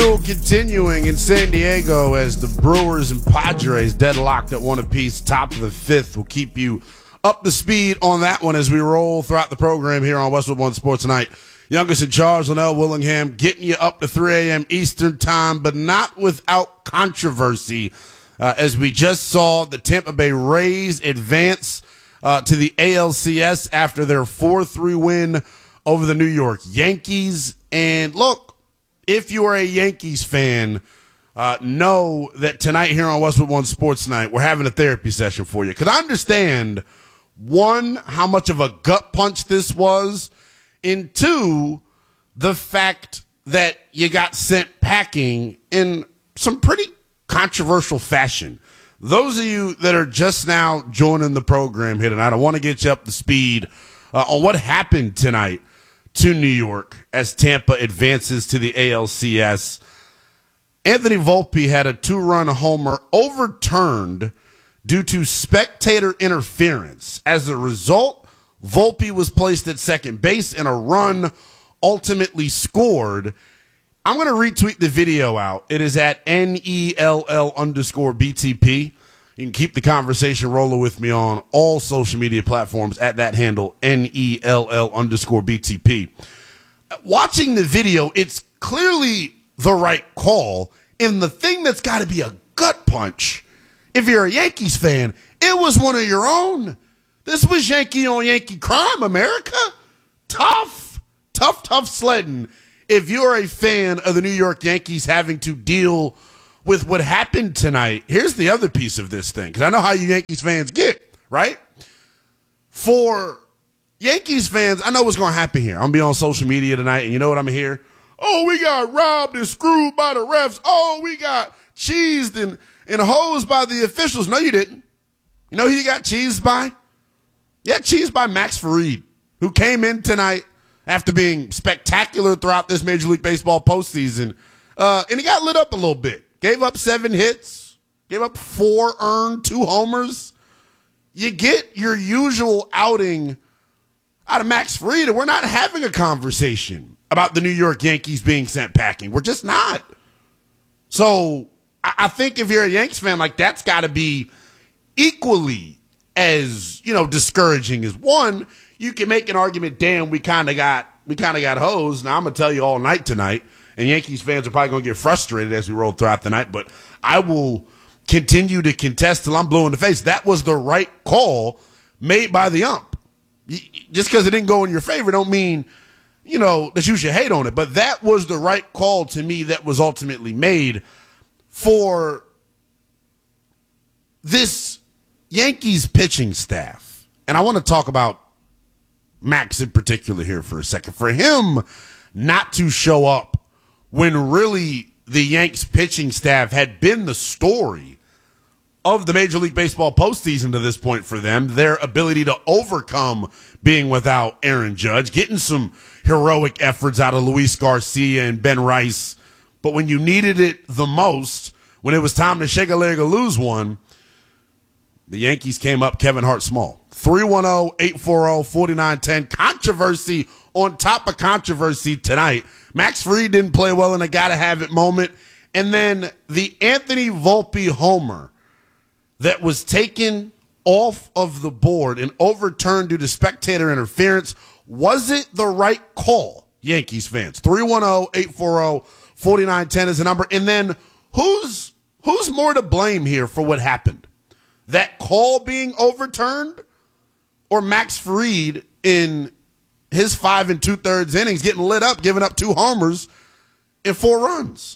Continuing in San Diego as the Brewers and Padres deadlocked at one apiece, top of the fifth. We'll keep you up to speed on that one as we roll throughout the program here on Westwood One Sports Tonight. Youngest and Charles Linnell Willingham getting you up to 3 a.m. Eastern time, but not without controversy. As we just saw the Tampa Bay Rays advance to the ALCS after their 4-3 win over the New York Yankees. And look, if you are a Yankees fan, know that tonight here on Westwood One Sports Night, we're having a therapy session for you. Because I understand, one, how much of a gut punch this was, and two, the fact that you got sent packing in some pretty controversial fashion. Those of you that are just now joining the program here tonight, I want to get you up to speed on what happened tonight to New York as Tampa advances to the ALCS. Anthony Volpe had a 2-run homer overturned due to spectator interference. As a result, Volpe was placed at second base and a run ultimately scored. I'm going to retweet the video out. It is at NELL_BTP. You can keep the conversation rolling with me on all social media platforms at that handle, NELL_BTP. Watching the video, it's clearly the right call. And the thing that's got to be a gut punch, if you're a Yankees fan, it was one of your own. This was Yankee on Yankee crime, America. Tough sledding. If you're a fan of the New York Yankees having to deal with what happened tonight, here's the other piece of this thing, because I know how you Yankees fans get, right? For Yankees fans, I know what's going to happen here. I'm going to be on social media tonight, and you know what I'm going to hear? Oh, we got robbed and screwed by the refs. Oh, we got cheesed and hosed by the officials. No, you didn't. You know who you got cheesed by? Yeah, cheesed by Max Fried, who came in tonight after being spectacular throughout this Major League Baseball postseason, and he got lit up a little bit. Gave up 7 hits, gave up 4 earned, 2 homers. You get your usual outing out of Max Fried, and we're not having a conversation about the New York Yankees being sent packing. We're just not. So I think if you're a Yankees fan, like, that's got to be equally as, discouraging as one. You can make an argument, damn, we kind of got hosed. Now I'm gonna tell you all night tonight, and Yankees fans are probably gonna get frustrated as we roll throughout the night, but I will continue to contest till I'm blue in the face. That was the right call made by the ump. Just because it didn't go in your favor don't mean, that you should hate on it. But that was the right call to me that was ultimately made for this Yankees pitching staff. And I want to talk about Max in particular here for a second. For him not to show up when really the Yanks pitching staff had been the story of the Major League Baseball postseason to this point for them, their ability to overcome being without Aaron Judge, getting some heroic efforts out of Luis Garcia and Ben Rice. But when you needed it the most, when it was time to shake a leg or lose one, the Yankees came up Kevin Hart small. 310-840-4910. Controversy on top of controversy tonight. Max Fried didn't play well in a gotta-have-it moment. And then the Anthony Volpe homer that was taken off of the board and overturned due to spectator interference. Was it the right call, Yankees fans? 310-840-4910 is the number. And then who's more to blame here for what happened? That call being overturned, or Max Fried in his 5 2/3 innings getting lit up, giving up 2 homers and 4 runs?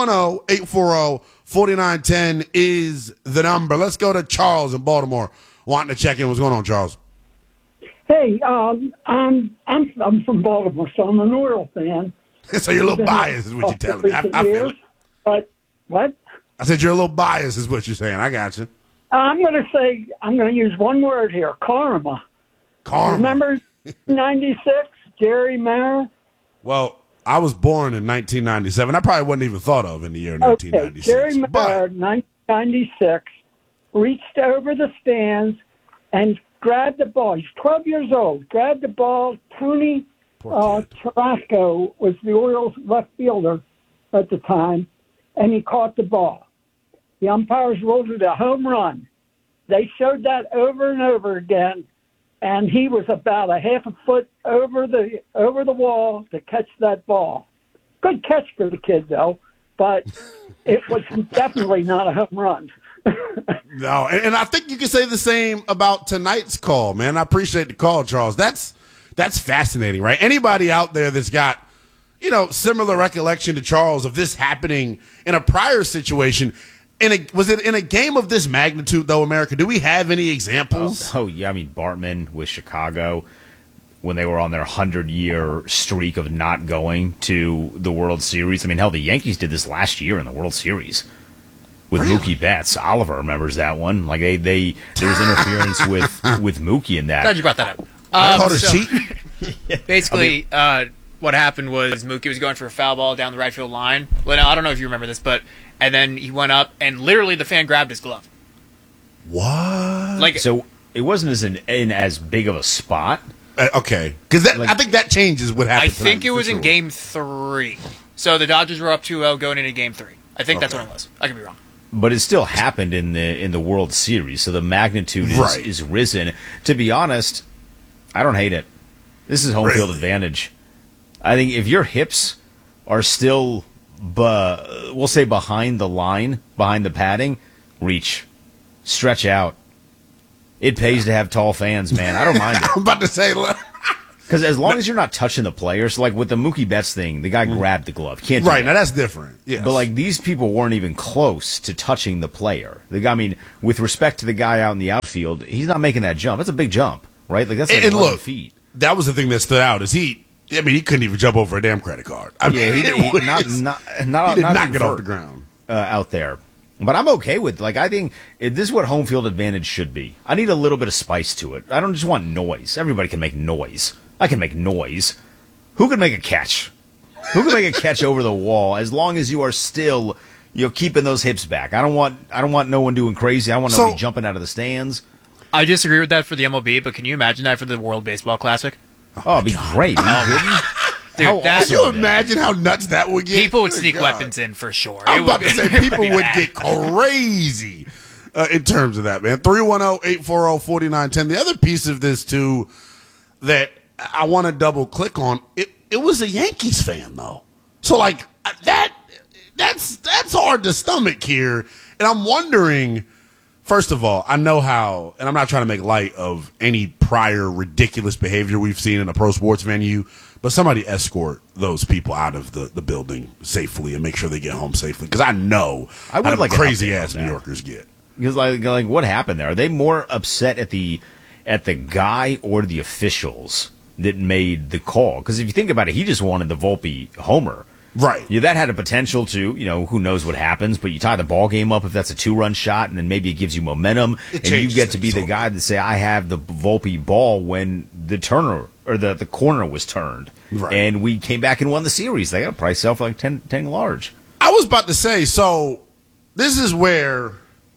310-840-4910 is the number. Let's go to Charles in Baltimore wanting to check in. What's going on, Charles? Hey, I'm from Baltimore, so I'm an Oriole fan. So you're a little biased is what you're telling me. I feel it. But what? I said you're a little biased is what you're saying. I got you. I'm going to use one word here, karma. Karma. Remember 96, Jerry Mara? Well, I was born in 1997. I probably wasn't even thought of in the year 1996. Jerry Mara, 1996, reached over the stands and grabbed the ball. He's 12 years old. Grabbed the ball. Tony Tarasco was the Orioles left fielder. at the time, and he caught the ball. The umpires ruled it a home run. They showed that over and over again, and he was about a half a foot over the wall to catch that ball. Good catch for the kid, though, but it was definitely not a home run. No, and I think you can say the same about tonight's call, man. I appreciate the call, Charles. That's fascinating, right? Anybody out there that's got, similar recollection to Charles of this happening in a prior situation, was it in a game of this magnitude, though, America? Do we have any examples? Oh yeah, I mean, Bartman with Chicago, when they were on their 100-year streak of not going to the World Series. I mean, hell, the Yankees did this last year in the World Series with Mookie Betts. Oliver remembers that one. Like there was interference with Mookie in that. Glad you brought that up. I called a cheat. Basically, what happened was Mookie was going for a foul ball down the right field line. Well, I don't know if you remember this, and then he went up and literally the fan grabbed his glove. What? So it wasn't in as big of a spot. Okay, because I think that changes what happened. I think it was in Game 3. So the Dodgers were up 2-0 going into Game 3. I think that's what it was. I could be wrong. But it still happened in the World Series, so the magnitude is risen. To be honest, I don't hate it. This is home field advantage. I think if your hips are still, we'll say behind the line, behind the padding, reach, stretch out. It pays to have tall fans, man. I don't mind it. I'm about to say, because as long as you're not touching the players, like with the Mookie Betts thing, the guy grabbed the glove. Can't do right, that. now that's different. Yes. But like these people weren't even close to touching the player. The guy, I mean, with respect to the guy out in the outfield, he's not making that jump. That's a big jump, right? Like that's like 11 feet. That was the thing that stood out. Is he couldn't even jump over a damn credit card. I mean, he did not get off the ground out there. But I'm okay with, I think this is what home field advantage should be. I need a little bit of spice to it. I don't just want noise. Everybody can make noise. I can make noise. Who can make a catch? Who can make a catch over the wall as long as you are still, keeping those hips back? I don't want no one doing crazy. I want nobody jumping out of the stands. I disagree with that for the MLB, but can you imagine that for the World Baseball Classic? Oh, it'd be great. Dude, can you imagine how nuts that would get? People would sneak weapons in for sure. I'm about to say people would get crazy in terms of that, man. 310-840-4910. The other piece of this, too, that I want to double click on, it was a Yankees fan, though. So, that's hard to stomach here. And I'm wondering, first of all, I know how, and I'm not trying to make light of any prior ridiculous behavior we've seen in a pro sports venue, but somebody escort those people out of the building safely and make sure they get home safely. Because I know I would how crazy-ass New Yorkers get. Because, like, what happened there? Are they more upset at the guy or the officials that made the call? Because if you think about it, he just wanted the Volpe homer. Right. Yeah, that had a potential to, who knows what happens, but you tie the ball game up if that's a 2-run shot, and then maybe it gives you momentum, and you get to be the guy that say, I have the Volpe ball when the Turner or the corner was turned. Right. And we came back and won the series. They got a price sell for like 10 large. I was about to say, so this is where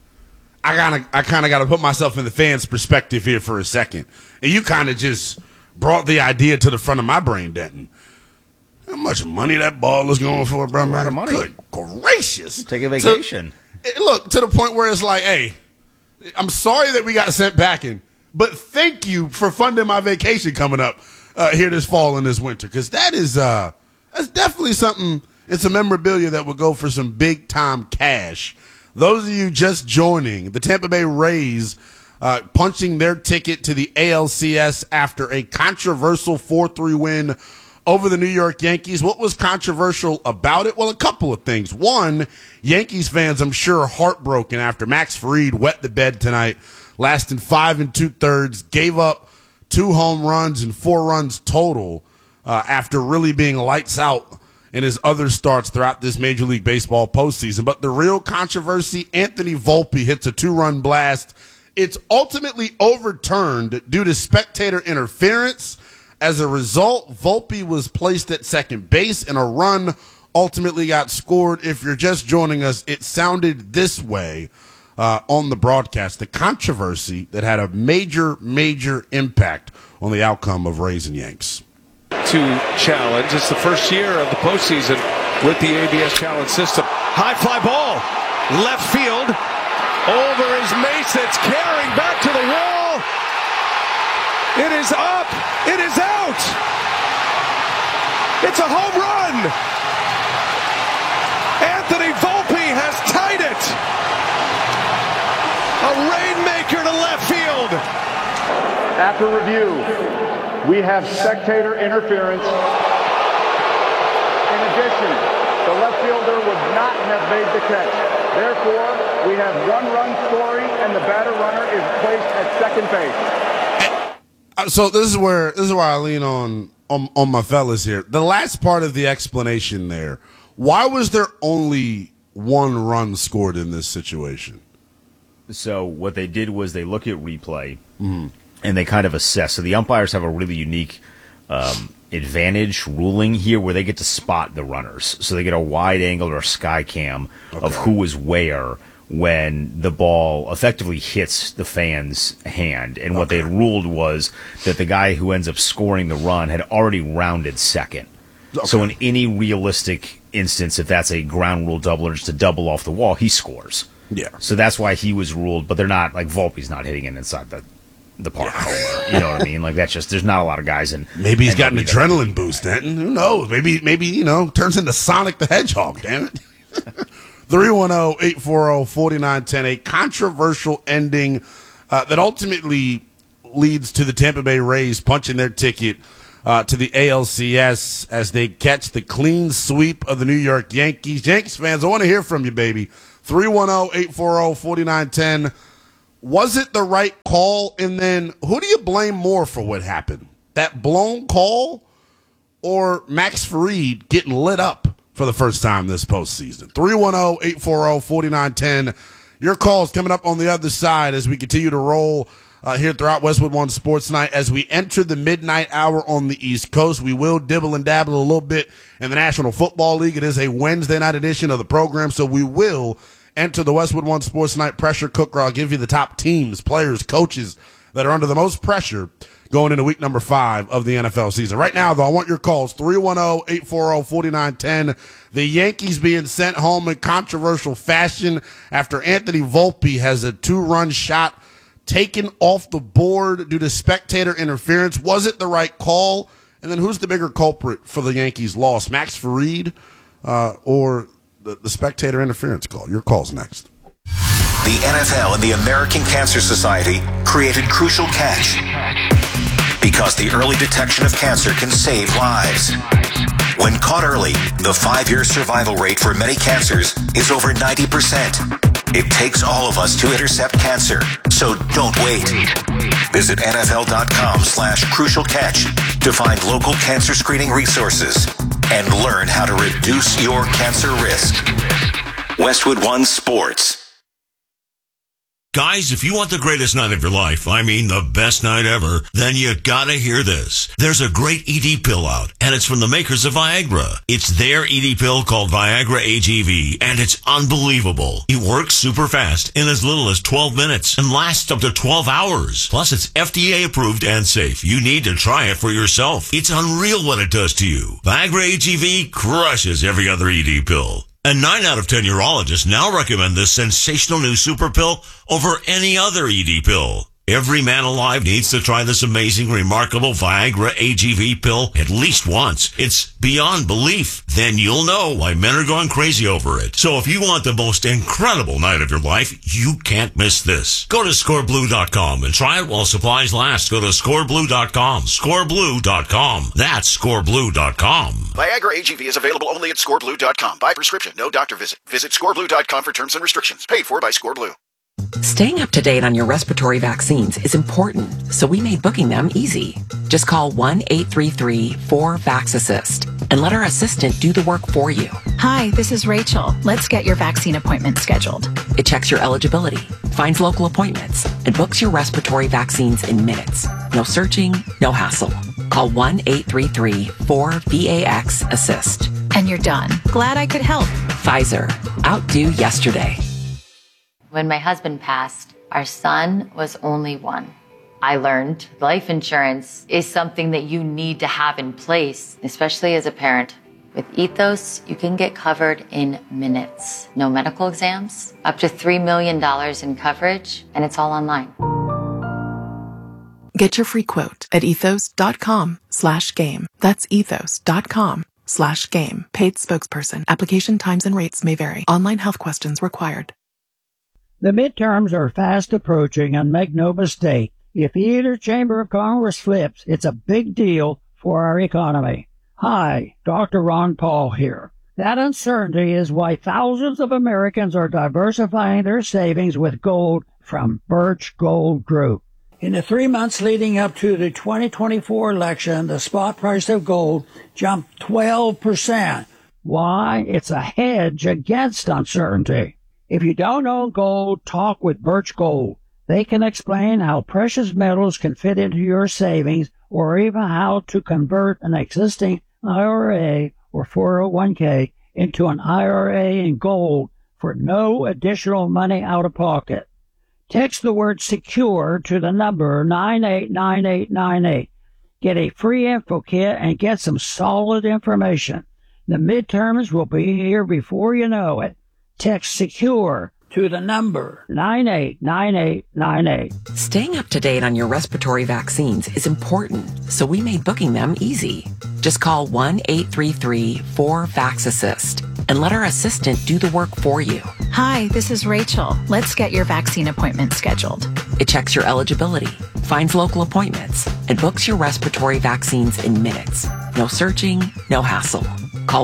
I kind of got to put myself in the fans' perspective here for a second. And you kind of just brought the idea to the front of my brain, Denton. How much money that ball is going for, bro? A lot of money. Good gracious. Take a vacation. Look, to the point where it's like, hey, I'm sorry that we got sent packing, but thank you for funding my vacation coming up here this fall and this winter. Because that's definitely something, it's a memorabilia that would go for some big-time cash. Those of you just joining, the Tampa Bay Rays punching their ticket to the ALCS after a controversial 4-3 win over the New York Yankees. What was controversial about it? Well, a couple of things. One, Yankees fans, I'm sure, are heartbroken after Max Fried wet the bed tonight, lasting 5 2/3, gave up 2 home runs and 4 runs total after really being lights out in his other starts throughout this Major League Baseball postseason. But the real controversy, Anthony Volpe hits a 2-run blast. It's ultimately overturned due to spectator interference. As a result, Volpe was placed at second base and a run ultimately got scored. If you're just joining us, it sounded this way on the broadcast. The controversy that had a major, major impact on the outcome of Rays and Yanks. To challenge. It's the first year of the postseason with the ABS challenge system. High fly ball, left field, over his Mace. It's carrying back to the wall. It is up. It is out. It's a home run. Anthony Volpe has tied it. A rainmaker to left field. After review, we have spectator interference. In addition, the left fielder would not have made the catch. Therefore, we have one-run scoring, and the batter runner is placed at second base. So this is where I lean on my fellas here. The last part of the explanation there. Why was there only one run scored in this situation? So what they did was they look at replay and they kind of assess. So the umpires have a really unique advantage ruling here where they get to spot the runners. So they get a wide angle or a sky cam of who was where when the ball effectively hits the fan's hand. And what they had ruled was that the guy who ends up scoring the run had already rounded second. So in any realistic instance, if that's a ground rule double or just a double off the wall, he scores. Yeah. So that's why he was ruled, but they're not, like, Volpe's not hitting it inside the park homer. You know what I mean? Like, that's just, there's not a lot of guys in. Maybe he's got an adrenaline boost, Denton. Who knows? Maybe, turns into Sonic the Hedgehog, damn it. 310-840-4910, a controversial ending that ultimately leads to the Tampa Bay Rays punching their ticket to the ALCS as they catch the clean sweep of the New York Yankees. Yankees fans, I want to hear from you, baby. 310-840-4910. Was it the right call? And then who do you blame more for what happened? That blown call or Max Fried getting lit up for the first time this postseason? 310-840-4910. Your calls coming up on the other side as we continue to roll here throughout Westwood One Sports Night. As we enter the midnight hour on the East Coast, we will dibble and dabble a little bit in the National Football League. It is a Wednesday night edition of the program, so we will enter the Westwood One Sports Night pressure cooker. I'll give you the top teams, players, coaches that are under the most pressure going into week number 5 of the NFL season. Right now, though, I want your calls, 310-840-4910. The Yankees being sent home in controversial fashion after Anthony Volpe has a 2-run shot taken off the board due to spectator interference. Was it the right call? And then who's the bigger culprit for the Yankees' loss, Max Fried or the spectator interference call? Your call's next. The NFL and the American Cancer Society created Crucial Catch because the early detection of cancer can save lives. When caught early, the 5-year survival rate for many cancers is over 90%. It takes all of us to intercept cancer, so don't wait. Visit NFL.com/Crucial Catch to find local cancer screening resources and learn how to reduce your cancer risk. Westwood One Sports. Guys, if you want the greatest night of your life, I mean the best night ever, then you gotta hear this. There's a great ED pill out, and it's from the makers of Viagra. It's their ED pill called Viagra AGV, and it's unbelievable. It works super fast in as little as 12 minutes and lasts up to 12 hours. Plus, it's FDA approved and safe. You need to try it for yourself. It's unreal what it does to you. Viagra AGV crushes every other ED pill. And 9 out of 10 urologists now recommend this sensational new super pill over any other ED pill. Every man alive needs to try this amazing, remarkable Viagra AGV pill at least once. It's beyond belief. Then you'll know why men are going crazy over it. So if you want the most incredible night of your life, you can't miss this. Go to scoreblue.com and try it while supplies last. Go to scoreblue.com. Scoreblue.com. That's scoreblue.com. Viagra AGV is available only at scoreblue.com. By prescription, no doctor visit. Visit scoreblue.com for terms and restrictions. Paid for by ScoreBlue. Staying up to date on your respiratory vaccines is important, so we made booking them easy. Just call 1-833-4-VAX-ASSIST and let our assistant do the work for you. Hi, this is Rachel. Let's get your vaccine appointment scheduled. It checks your eligibility, finds local appointments, and books your respiratory vaccines in minutes. No searching, no hassle. Call 1-833-4-VAX-ASSIST. And you're done. Glad I could help. Pfizer. Outdo yesterday. When my husband passed, our son was only 1. I learned life insurance is something that you need to have in place, especially as a parent. With Ethos, you can get covered in minutes. No medical exams, up to $3 million in coverage, and it's all online. Get your free quote at ethos.com/game. That's ethos.com/game. Paid spokesperson. Application times and rates may vary. Online health questions required. The midterms are fast approaching, and make no mistake, if either chamber of Congress flips, it's a big deal for our economy. Hi, Dr. Ron Paul here. That uncertainty is why thousands of Americans are diversifying their savings with gold from Birch Gold Group. In the 3 months leading up to the 2024 election, the spot price of gold jumped 12%. Why? It's a hedge against uncertainty. If you don't own gold, talk with Birch Gold. They can explain how precious metals can fit into your savings, or even how to convert an existing IRA or 401k into an IRA in gold for no additional money out of pocket. Text the word SECURE to the number 989898. Get a free info kit and get some solid information. The midterms will be here before you know it. Text SECURE to the number 989898. Staying up to date on your respiratory vaccines is important, so we made booking them easy. Just call 1-833-4-VAX-ASSIST and let our assistant do the work for you. Hi, this is Rachel. Let's get your vaccine appointment scheduled. It checks your eligibility, finds local appointments, and books your respiratory vaccines in minutes. No searching, no hassle. Call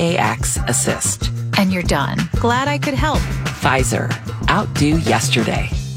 1-833-4-VAX-ASSIST. And you're done. Glad I could help. Pfizer. Outdo yesterday.